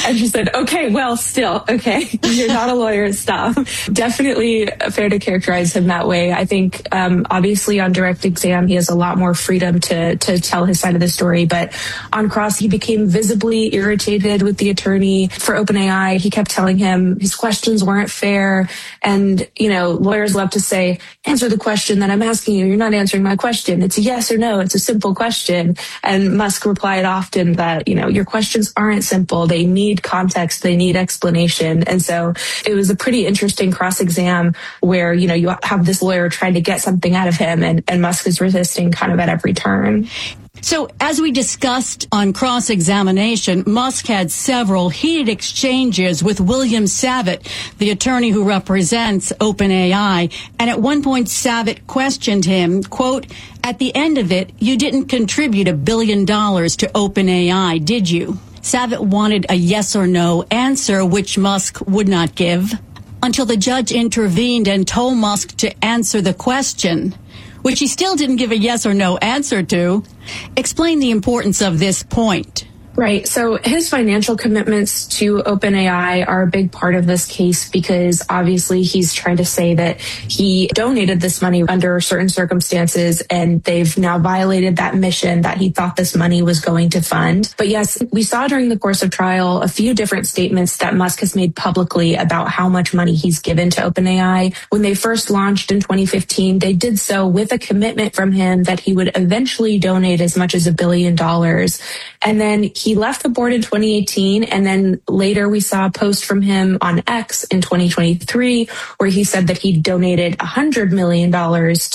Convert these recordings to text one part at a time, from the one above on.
And she said, okay, well, still, okay, you're not a lawyer, stop. Definitely fair to characterize him that way. I think, obviously on direct exam, he has a lot more freedom to tell his side of the story. But on cross, he became visibly irritated with the attorney for OpenAI. He kept telling him his questions weren't fair. And, lawyers love to say, answer the question that I'm asking you. You're not answering my question. It's a yes or no. It's a simple question. And Musk replied often that, your questions aren't simple. They need context. They need explanation. And so it was a pretty interesting cross exam where, you have this lawyer trying to get something out of him and Musk is resisting kind of at every turn. So as we discussed on cross-examination, Musk had several heated exchanges with William Savitt, the attorney who represents OpenAI. And at one point, Savitt questioned him, quote, at the end of it, you didn't contribute $1 billion to OpenAI, did you? Savitt wanted a yes or no answer, which Musk would not give, until the judge intervened and told Musk to answer the question, which he still didn't give a yes or no answer to. Explain the importance of this point. Right. So his financial commitments to OpenAI are a big part of this case because obviously he's trying to say that he donated this money under certain circumstances and they've now violated that mission that he thought this money was going to fund. But yes, we saw during the course of trial a few different statements that Musk has made publicly about how much money he's given to OpenAI. When they first launched in 2015, they did so with a commitment from him that he would eventually donate as much as $1 billion. And then he left the board in 2018, and then later we saw a post from him on X in 2023 where he said that he donated $100 million to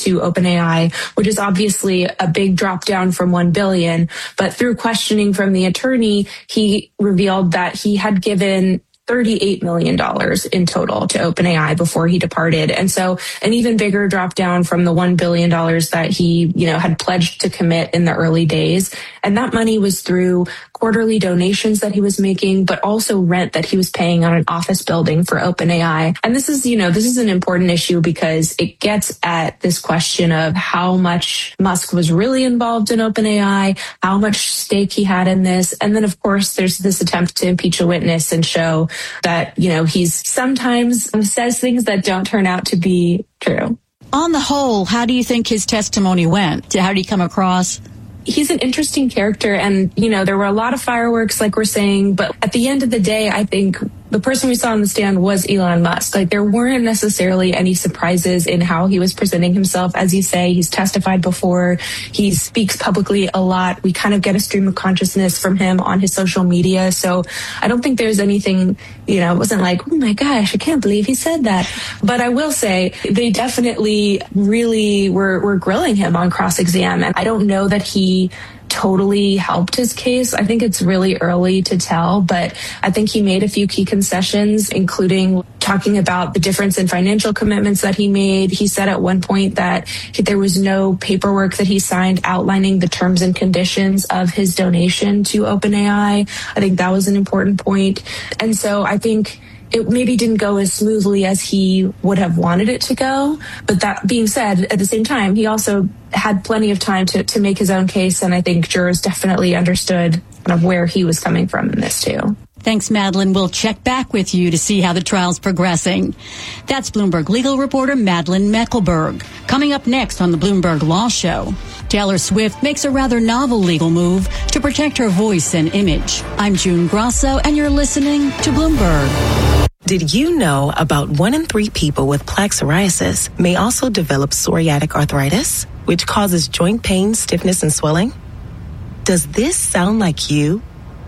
OpenAI, which is obviously a big drop down from $1 billion. But through questioning from the attorney, he revealed that he had given $38 million in total to OpenAI before he departed. And so an even bigger drop down from the $1 billion that he, had pledged to commit in the early days. And that money was through quarterly donations that he was making, but also rent that he was paying on an office building for OpenAI. And this is an important issue because it gets at this question of how much Musk was really involved in OpenAI, how much stake he had in this. And then, of course, there's this attempt to impeach a witness and show that, he's sometimes says things that don't turn out to be true. On the whole, how do you think his testimony went? How did he come across? He's an interesting character and, there were a lot of fireworks, like we're saying, but at the end of the day, I think the person we saw on the stand was Elon Musk. Like, there weren't necessarily any surprises in how he was presenting himself. As you say, he's testified before. He speaks publicly a lot. We kind of get a stream of consciousness from him on his social media. So I don't think there's anything, it wasn't like, oh my gosh, I can't believe he said that. But I will say they definitely really were grilling him on cross-exam. And I don't know that he totally helped his case. I think it's really early to tell, but I think he made a few key concessions, including talking about the difference in financial commitments that he made. He said at one point that there was no paperwork that he signed outlining the terms and conditions of his donation to OpenAI. I think that was an important point. And so I think it maybe didn't go as smoothly as he would have wanted it to go. But that being said, at the same time, he also had plenty of time to make his own case. And I think jurors definitely understood kind of where he was coming from in this too. Thanks, Madeline. We'll check back with you to see how the trial's progressing. That's Bloomberg legal reporter Madeline Meckelberg. Coming up next on the Bloomberg Law Show, Taylor Swift makes a rather novel legal move to protect her voice and image. I'm June Grosso, and you're listening to Bloomberg. Did you know about 1 in 3 people with plaque psoriasis may also develop psoriatic arthritis, which causes joint pain, stiffness, and swelling? Does this sound like you?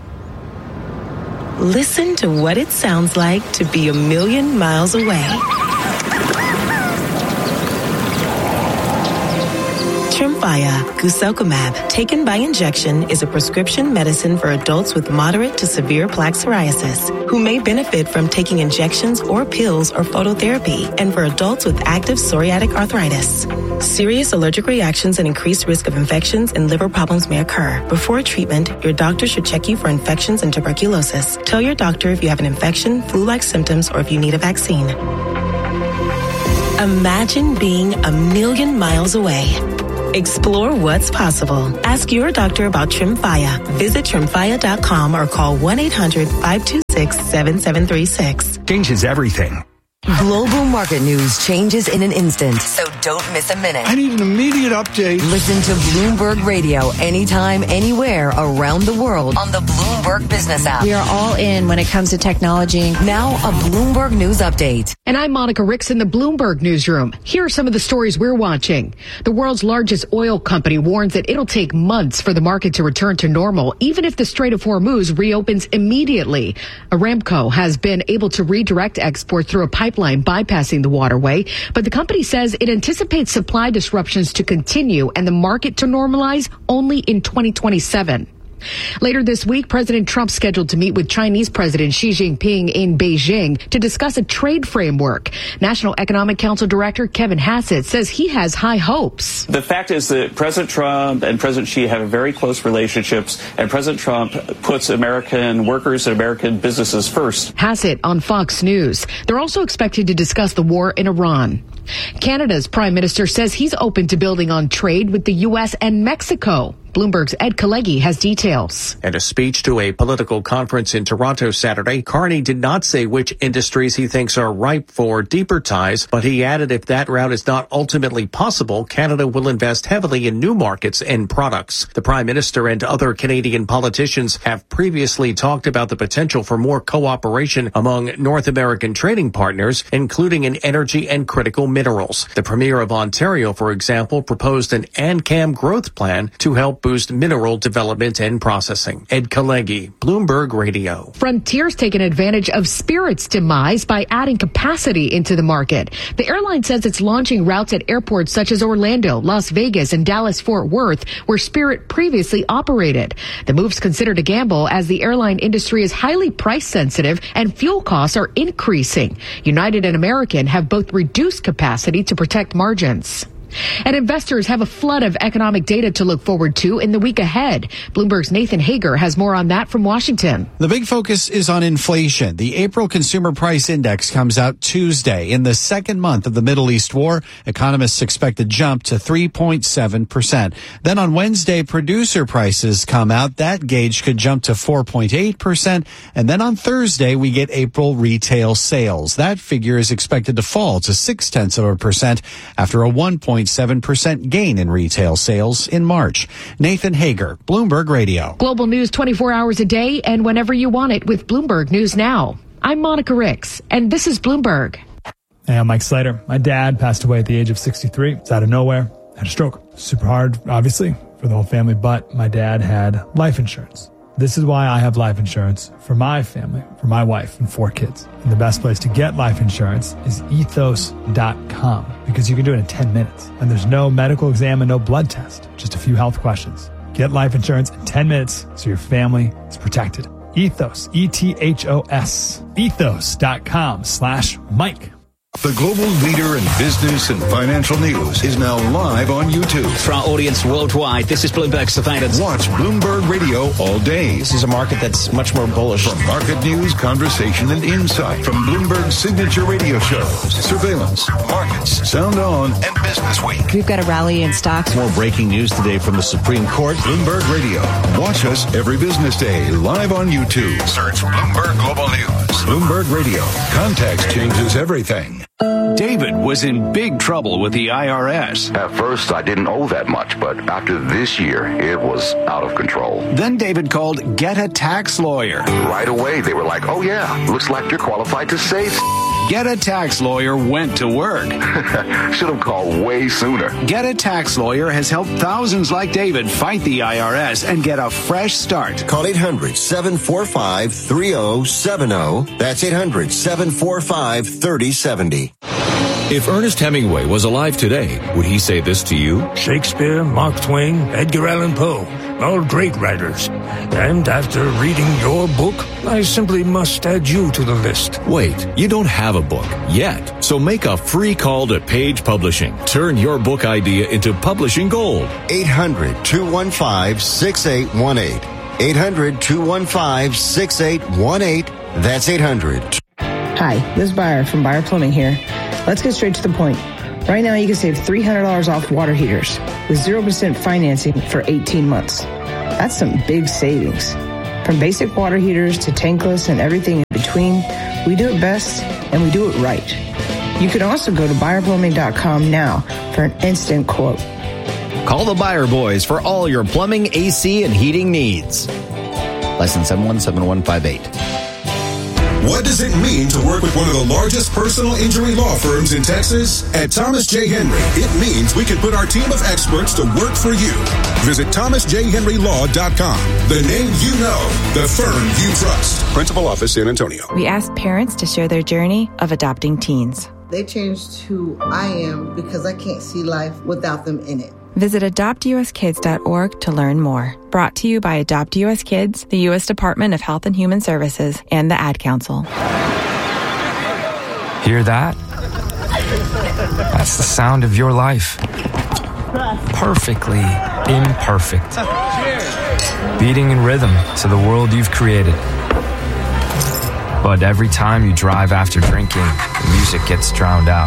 Listen to what it sounds like to be a million miles away. Tremfya, guselkumab, taken by injection, is a prescription medicine for adults with moderate to severe plaque psoriasis who may benefit from taking injections or pills or phototherapy, and for adults with active psoriatic arthritis. Serious allergic reactions and increased risk of infections and liver problems may occur. Before treatment, your doctor should check you for infections and tuberculosis. Tell your doctor if you have an infection, flu-like symptoms, or if you need a vaccine. Imagine being a million miles away. Explore what's possible. Ask your doctor about Tremfya. Visit Tremfya.com or call 1-800-520 866-7736. Changes everything. Global market news changes in an instant, so don't miss a minute. I need an immediate update. Listen to Bloomberg Radio anytime, anywhere around the world on the Bloomberg Business app. We are all in when it comes to technology. Now a Bloomberg News update. And I'm Monica Ricks in the Bloomberg Newsroom. Here are some of the stories we're watching. The world's largest oil company warns that it'll take months for the market to return to normal, even if the Strait of Hormuz reopens immediately. Aramco has been able to redirect exports through a pipeline bypassing the waterway, but the company says it anticipates supply disruptions to continue and the market to normalize only in 2027. Later this week, President Trump scheduled to meet with Chinese President Xi Jinping in Beijing to discuss a trade framework. National Economic Council Director Kevin Hassett says he has high hopes. The fact is that President Trump and President Xi have very close relationships, and President Trump puts American workers and American businesses first. Hassett on Fox News. They're also expected to discuss the war in Iran. Canada's prime minister says he's open to building on trade with the U.S. and Mexico. Bloomberg's Ed Kalegi has details. In a speech to a political conference in Toronto Saturday, Carney did not say which industries he thinks are ripe for deeper ties, but he added if that route is not ultimately possible, Canada will invest heavily in new markets and products. The Prime Minister and other Canadian politicians have previously talked about the potential for more cooperation among North American trading partners, including in energy and critical minerals. The Premier of Ontario, for example, proposed an ANCAM growth plan to help boost mineral development and processing. Ed Kalegi, Bloomberg Radio. Frontier's taken advantage of Spirit's demise by adding capacity into the market. The airline says it's launching routes at airports such as Orlando, Las Vegas, and Dallas-Fort Worth, where Spirit previously operated. The move's considered a gamble as the airline industry is highly price sensitive and fuel costs are increasing. United and American have both reduced capacity to protect margins. And investors have a flood of economic data to look forward to in the week ahead. Bloomberg's Nathan Hager has more on that from Washington. The big focus is on inflation. The April Consumer Price Index comes out Tuesday. In the second month of the Middle East war, economists expect a jump to 3.7%. Then on Wednesday, producer prices come out. That gauge could jump to 4.8%. And then on Thursday, we get April retail sales. That figure is expected to fall to 0.6% after a 1.7% gain in retail sales in March. Nathan Hager, Bloomberg Radio. Global news 24 hours a day and whenever you want it with Bloomberg News Now. I'm Monica Ricks, and this is Bloomberg. Hey, I'm Mike Slater. My dad passed away at the age of 63. It's out of nowhere. Had a stroke. Super hard, obviously, for the whole family, but my dad had life insurance. This is why I have life insurance for my family, for my wife and 4 kids. And the best place to get life insurance is ethos.com because you can do it in 10 minutes. And there's no medical exam and no blood test, just a few health questions. Get life insurance in 10 minutes so your family is protected. Ethos, E-T-H-O-S, ethos.com/Mike. The global leader in business and financial news is now live on YouTube. For our audience worldwide, this is Bloomberg Surveillance. Watch Bloomberg Radio all day. This is a market that's much more bullish. For market news, conversation, and insight from Bloomberg's signature radio shows, Surveillance, Markets, Sound On, and Business Week. We've got a rally in stocks. More breaking news today from the Supreme Court. Bloomberg Radio. Watch us every business day live on YouTube. Search Bloomberg Global News. Bloomberg Radio. Context changes everything. David was in big trouble with the IRS. At first, I didn't owe that much, but after this year, it was out of control. Then David called Get a Tax Lawyer. Right away, they were like, oh yeah, looks like you're qualified to save. Get a Tax Lawyer went to work. Should have called way sooner. Get a Tax Lawyer has helped thousands like David fight the IRS and get a fresh start. Call 800-745-3070. That's 800-745-3070. If Ernest Hemingway was alive today, would he say this to you? Shakespeare, Mark Twain, Edgar Allan Poe, all great writers. And after reading your book, I simply must add you to the list. Wait, you don't have a book yet. So make a free call to Page Publishing. Turn your book idea into publishing gold. 800-215-6818. 800-215-6818. That's 800. Hi, this is Buyer from Buyer Plumbing here. Let's get straight to the point. Right now, you can save $300 off water heaters with 0% financing for 18 months. That's some big savings. From basic water heaters to tankless and everything in between, we do it best and we do it right. You can also go to BuyerPlumbing.com now for an instant quote. Call the Buyer Boys for all your plumbing, AC, and heating needs. License 717158. What does it mean to work with one of the largest personal injury law firms in Texas? At Thomas J. Henry, it means we can put our team of experts to work for you. Visit thomasjhenrylaw.com. The name you know, the firm you trust. Principal office, San Antonio. We asked parents to share their journey of adopting teens. They changed who I am because I can't see life without them in it. Visit adoptuskids.org to learn more. Brought to you by Adopt US Kids, the U.S. Department of Health and Human Services, and the Ad Council. Hear that? That's the sound of your life. Perfectly imperfect. Beating in rhythm to the world you've created. But every time you drive after drinking, the music gets drowned out.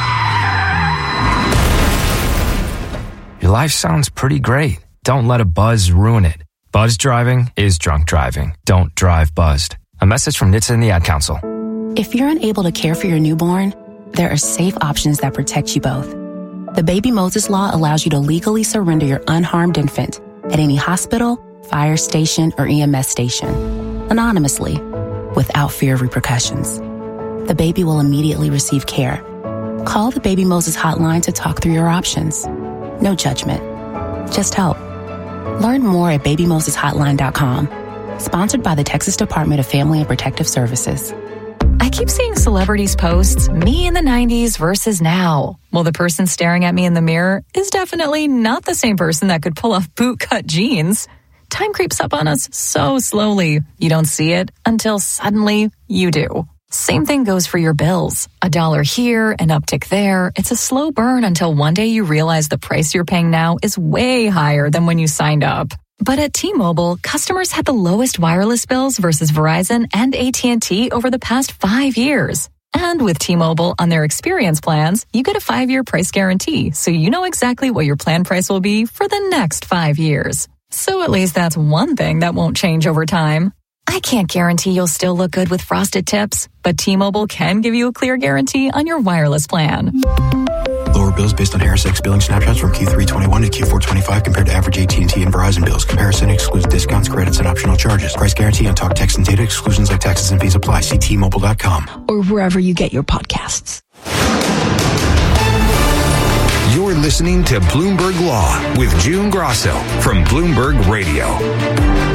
Your life sounds pretty great. Don't let a buzz ruin it. Buzz driving is drunk driving. Don't drive buzzed. A message from NHTSA and the Ad Council. If you're unable to care for your newborn, there are safe options that protect you both. The Baby Moses Law allows you to legally surrender your unharmed infant at any hospital, fire station, or EMS station, anonymously, without fear of repercussions. The baby will immediately receive care. Call the Baby Moses hotline to talk through your options. No judgment, just help. Learn more at babymoseshotline.com. Sponsored by the Texas Department of Family and Protective Services. I keep seeing celebrities post me in the 90s versus now. Well, the person staring at me in the mirror is definitely not the same person that could pull off bootcut jeans. Time creeps up on us so slowly. You don't see it until suddenly you do. Same thing goes for your bills. $1 here, an uptick there. It's a slow burn until one day you realize the price you're paying now is way higher than when you signed up. But at T-Mobile, customers had the lowest wireless bills versus Verizon and AT&T over the past 5 years. And with T-Mobile on their experience plans, you get a 5-year price guarantee, so you know exactly what your plan price will be for the next 5 years. So at least that's one thing that won't change over time. I can't guarantee you'll still look good with frosted tips, but T-Mobile can give you a clear guarantee on your wireless plan. Lower bills based on HRS billing snapshots from Q3 21 to Q4 25 compared to average AT&T and Verizon bills. Comparison excludes discounts, credits, and optional charges. Price guarantee on talk, text, and data. Exclusions like taxes and fees apply. See T-Mobile.com. Or wherever you get your podcasts. You're listening to Bloomberg Law with June Grosso from Bloomberg Radio.